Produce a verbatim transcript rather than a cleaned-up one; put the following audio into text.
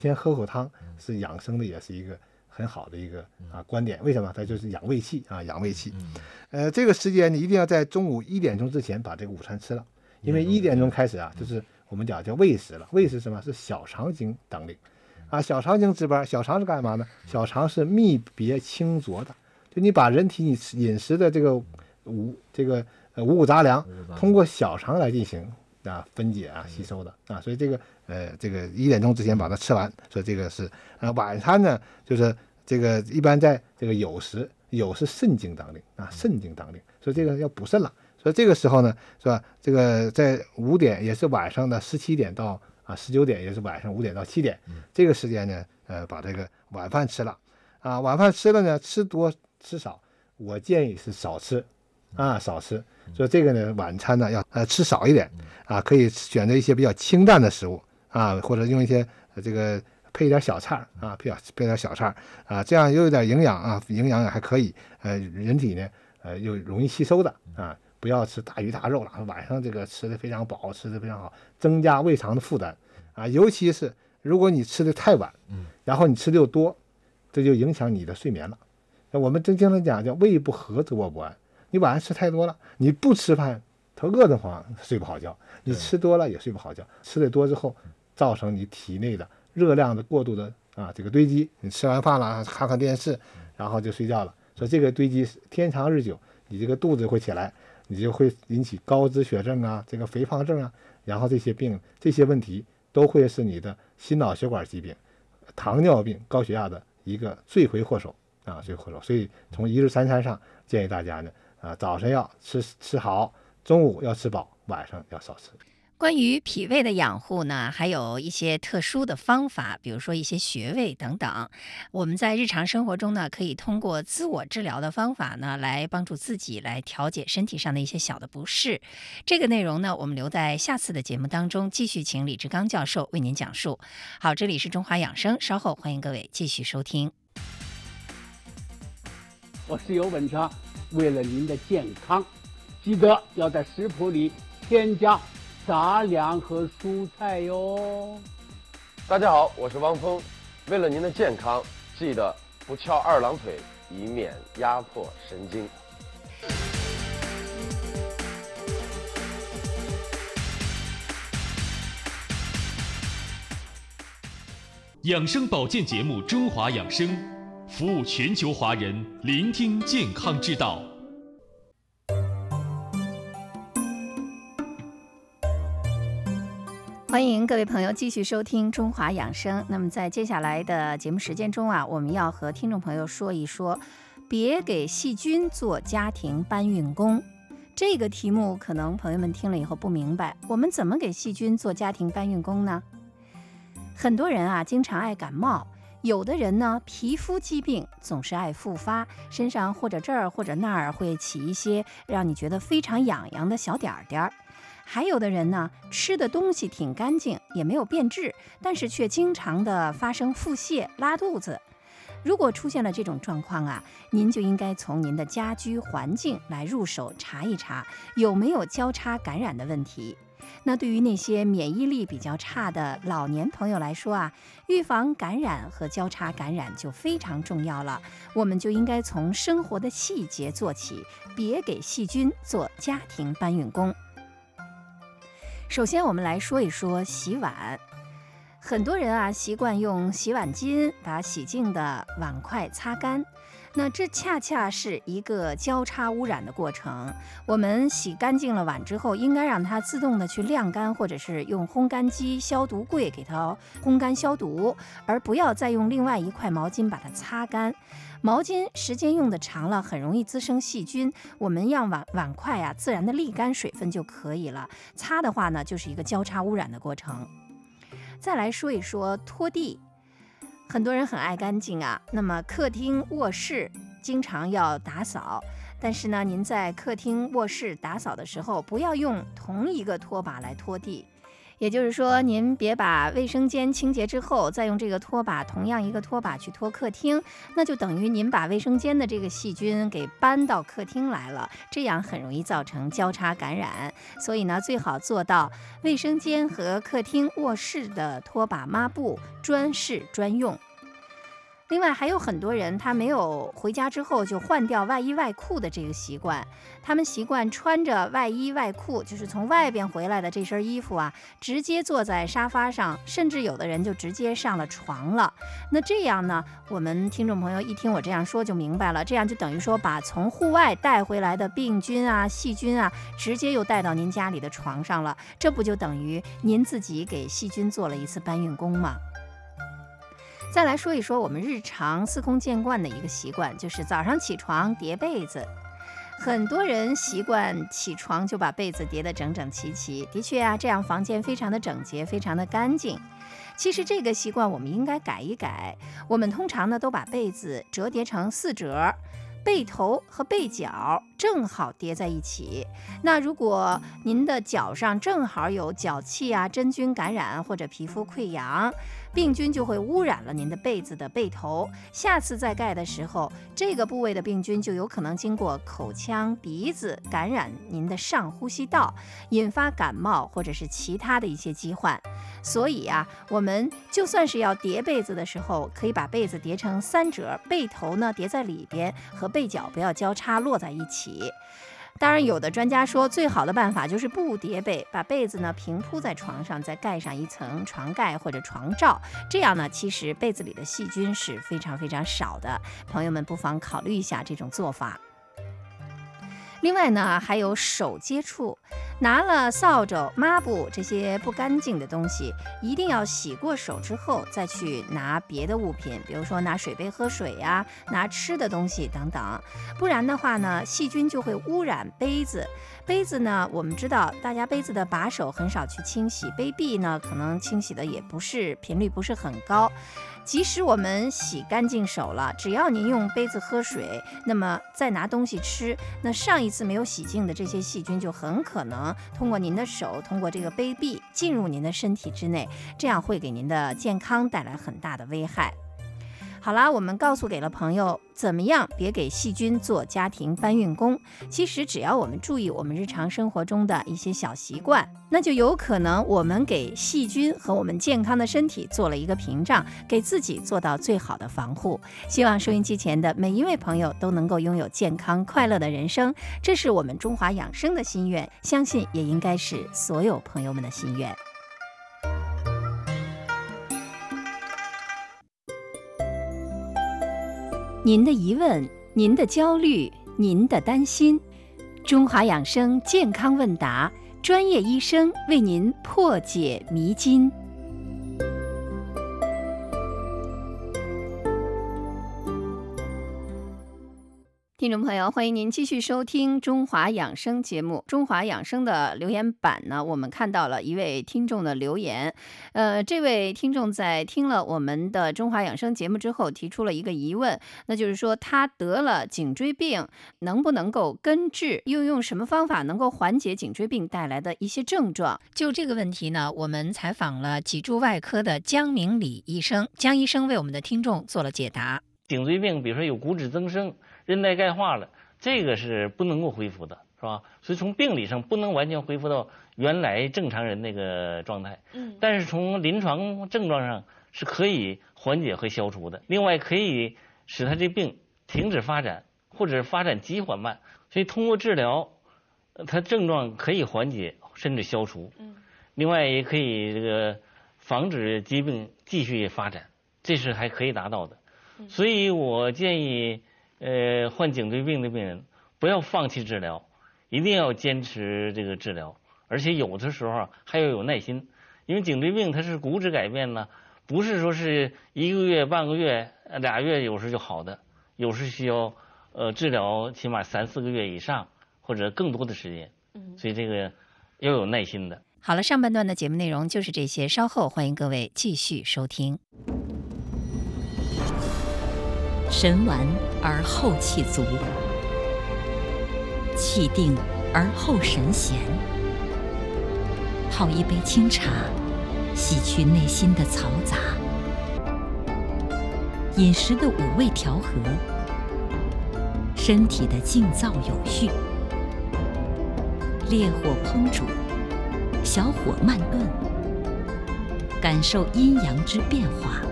先喝口汤是养生的，也是一个很好的一个啊观点。为什么？它就是养胃气啊，养胃气。呃，这个时间你一定要在中午一点钟之前把这个午餐吃了，因为一点钟开始啊，就是我们讲叫胃食了。胃是什么？是小肠经当令啊。小肠经值班，小肠是干嘛呢？小肠是泌别清浊的，就你把人体饮食的这个五这个呃五谷杂粮，通过小肠来进行啊分解啊吸收的啊。所以这个呃这个一点钟之前把它吃完，所以这个是啊。晚餐呢就是这个一般在这个酉时。酉是肾经当令啊，肾经当令，所以这个要补肾了。所以这个时候呢，是吧？这个在五点也是晚上的十七点到啊十九点，也是晚上五点到七点，这个时间呢，呃，把这个晚饭吃了啊。晚饭吃了呢，吃多吃少，我建议是少吃啊，少吃。所以这个呢，晚餐呢要呃吃少一点啊，可以选择一些比较清淡的食物啊，或者用一些、呃、这个。配一点小菜啊，配配点小菜啊，这样又有点营养啊，营养也还可以，呃，人体呢，呃，又容易吸收的啊，不要吃大鱼大肉了，晚上这个吃的非常饱，吃的非常好，增加胃肠的负担啊，尤其是如果你吃的太晚，然后你吃的又多，这就影响你的睡眠了。我们经常讲叫胃不和则卧不安，你晚上吃太多了，你不吃饭，他饿得慌，睡不好觉；你吃多了也睡不好觉，吃的多之后，造成你体内的热量的过度的啊这个堆积，你吃完饭了看看电视，然后就睡觉了。所以这个堆积天长日久，你这个肚子会起来，你就会引起高脂血症啊，这个肥胖症啊，然后这些病这些问题都会是你的心脑血管疾病、糖尿病、高血压的一个罪魁祸首啊，罪魁祸首。所以从一日三餐上建议大家呢啊，早晨要吃吃好，中午要吃饱，晚上要少吃。 关于脾胃的养护呢，还有一些特殊的方法，比如说一些穴位等等。我们在日常生活中呢，可以通过自我治疗的方法呢，来帮助自己来调节身体上的一些小的不适。这个内容呢，我们留在下次的节目当中继续请李志刚教授为您讲述。好，这里是中华养生，稍后欢迎各位继续收听。 我是尤文强，为了您的健康，记得要在食谱里添加杂粮和蔬菜哟。 大家好，我是汪峰，为了您的健康，记得不翘二郎腿，以免压迫神经。 养生保健节目《中华养生》，服务全球华人，聆听健康之道。 欢迎各位朋友继续收听中华养生。那么在接下来的节目时间中啊，我们要和听众朋友说一说，别给细菌做家庭搬运工。这个题目可能朋友们听了以后不明白，我们怎么给细菌做家庭搬运工呢？很多人啊，经常爱感冒，有的人呢，皮肤疾病总是爱复发，身上或者这儿或者那儿会起一些让你觉得非常痒痒的小点点。还有的人呢，吃的东西挺干净，也没有变质，但是却经常的发生腹泻、拉肚子。如果出现了这种状况啊，您就应该从您的家居环境来入手查一查，有没有交叉感染的问题。那对于那些免疫力比较差的老年朋友来说啊，预防感染和交叉感染就非常重要了。我们就应该从生活的细节做起，别给细菌做家庭搬运工。首先我们来说一说洗碗。很多人啊习惯用洗碗巾把洗净的碗筷擦干，那这恰恰是一个交叉污染的过程。我们洗干净了碗之后，应该让它自动的去晾干，或者是用烘干机、消毒柜给它烘干消毒，而不要再用另外一块毛巾把它擦干。毛巾时间用的长了，很容易滋生细菌。我们让碗碗筷啊自然的沥干水分就可以了。擦的话呢，就是一个交叉污染的过程。再来说一说拖地，很多人很爱干净啊。那么客厅、卧室经常要打扫，但是呢，您在客厅、卧室打扫的时候，不要用同一个拖把来拖地。 也就是说，您别把卫生间清洁之后，再用这个拖把，同样一个拖把去拖客厅，那就等于您把卫生间的这个细菌给搬到客厅来了，这样很容易造成交叉感染。所以呢，最好做到卫生间和客厅、卧室的拖把、抹布专事专用。另外还有很多人他没有回家之后就换掉外衣外裤的这个习惯，他们习惯穿着外衣外裤，就是从外边回来的这身衣服啊，直接坐在沙发上，甚至有的人就直接上了床了。那这样呢，我们听众朋友一听我这样说就明白了，这样就等于说把从户外带回来的病菌啊、细菌啊，直接又带到您家里的床上了，这不就等于您自己给细菌做了一次搬运工吗？再来说一说我们日常司空见惯的一个习惯，就是早上起床叠被子。很多人习惯起床就把被子叠得整整齐齐，的确啊，这样房间非常的整洁，非常的干净。其实这个习惯我们应该改一改。我们通常呢都把被子折叠成四折，被头和被角正好叠在一起。那如果您的脚上正好有脚气啊、真菌感染或者皮肤溃疡，病菌就会污染了您的被子的被头，下次再盖的时候，这个部位的病菌就有可能经过口腔、鼻子感染您的上呼吸道，引发感冒或者是其他的一些疾患。所以啊，我们就算是要叠被子的时候，可以把被子叠成三折，被头呢叠在里边，和被角不要交叉落在一起。当然，有的专家说，最好的办法就是不叠被，把被子呢平铺在床上，再盖上一层床盖或者床罩，这样呢，其实被子里的细菌是非常非常少的。朋友们不妨考虑一下这种做法。另外呢，还有手接触，拿了扫帚、抹布这些不干净的东西，一定要洗过手之后再去拿别的物品，比如说拿水杯喝水呀、啊，拿吃的东西等等，不然的话呢，细菌就会污染杯子。杯子呢，我们知道大家杯子的把手很少去清洗，杯壁呢可能清洗的也不是频率不是很高。即使我们洗干净手了，只要您用杯子喝水，那么再拿东西吃，那上一次没有洗净的这些细菌就很可能通过您的手，通过这个杯壁进入您的身体之内，这样会给您的健康带来很大的危害。好啦，我们告诉给了朋友怎么样别给细菌做家庭搬运工。其实只要我们注意我们日常生活中的一些小习惯，那就有可能我们给细菌和我们健康的身体做了一个屏障，给自己做到最好的防护。希望收音机前的每一位朋友都能够拥有健康快乐的人生，这是我们中华养生的心愿，相信也应该是所有朋友们的心愿。您的疑问，您的焦虑，您的担心，中华养生健康问答，专业医生为您破解迷津。听众朋友，欢迎您继续收听中华养生节目。中华养生的留言板呢，我们看到了一位听众的留言。呃，这位听众在听了我们的中华养生节目之后，提出了一个疑问，那就是说他得了颈椎病，能不能够根治？又用什么方法能够缓解颈椎病带来的一些症状？就这个问题呢，我们采访了脊柱外科的江明礼医生，江医生为我们的听众做了解答。 颈椎病，比如说有骨质增生、韧带钙化了，这个是不能够恢复的，是吧？所以从病理上不能完全恢复到原来正常人那个状态。嗯，但是从临床症状上是可以缓解和消除的。另外，可以使他这病停止发展或者发展极缓慢。所以通过治疗，他症状可以缓解甚至消除。嗯，另外也可以这个防止疾病继续发展，这是还可以达到的。所以我建议，呃，患颈椎病的病人不要放弃治疗，一定要坚持这个治疗，而且有的时候还要有耐心，因为颈椎病它是骨质改变呢，不是说是一个月、半个月、俩月有时就好的，有时需要呃治疗起码三四个月以上或者更多的时间，所以这个要有耐心的。 好了，上半段的节目内容就是这些，稍后欢迎各位继续收听。 神完而后气足，气定而后神闲， 泡一杯清茶，洗去内心的嘈杂。饮食的五味调和，身体的静躁有序。烈火烹煮，小火慢炖，感受阴阳之变化。